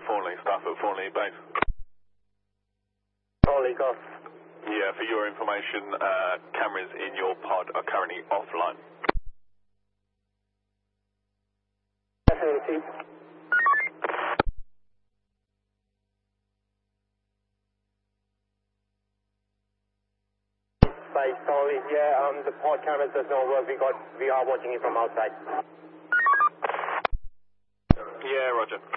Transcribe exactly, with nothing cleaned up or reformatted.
Thornley, staff at Thornley Base. Thornley, go. Yeah, for your information, uh, cameras in your pod are currently offline. Definitely. Base, Thornley, yeah, um, the pod cameras does not work. We got, we are watching it from outside. Yeah, roger.